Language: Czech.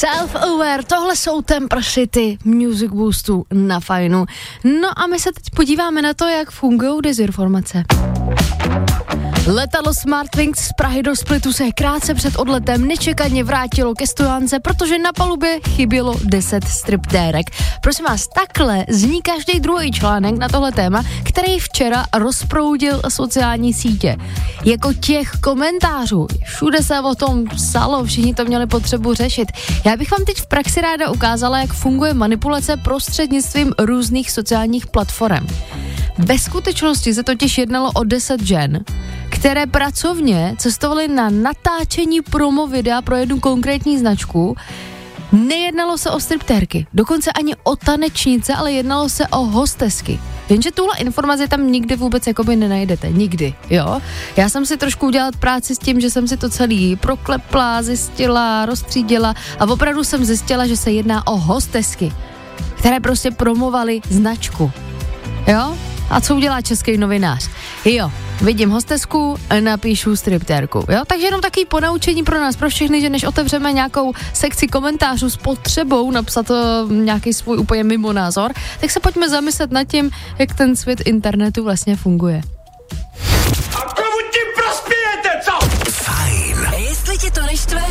Self-aware, tohle jsou Temper City Music Boostu na Fajnu. No a my se teď podíváme na to, jak fungují dezinformace. Letadlo Smartwings z Prahy do Splitu se krátce před odletem nečekaně vrátilo ke stojánce, protože na palubě chybělo 10 striptérek. Prosím vás, takhle zní každý druhý článek na tohle téma, který včera rozproudil sociální sítě. Jako těch komentářů, všude se o tom psalo, všichni to měli potřebu řešit. Já bych vám teď v praxi ráda ukázala, jak funguje manipulace prostřednictvím různých sociálních platform. Ve skutečnosti se totiž jednalo o 10 žen, které pracovně cestovaly na natáčení promo videa pro jednu konkrétní značku. Nejednalo se o striptérky, dokonce ani o tanečnice, ale jednalo se o hostesky. Jenže tuhle informaci tam nikdy vůbec jakoby nenajdete, nikdy, jo. Já jsem si trošku udělala práci s tím, že jsem si to celý proklepla, zjistila, rozstřídila a opravdu jsem zjistila, že se jedná o hostesky, které prostě promovaly značku, jo. A co udělá český novinář? Jo, vidím hostesku, napíšu striptérku, jo? Takže jenom takový ponaučení pro nás, pro všechny, že než otevřeme nějakou sekci komentářů s potřebou napsat nějaký svůj úplně mimo názor, tak se pojďme zamyslet nad tím, jak ten svět internetu vlastně funguje. A komu tím prospějete, co? Fajn. Jestli tě to neštve,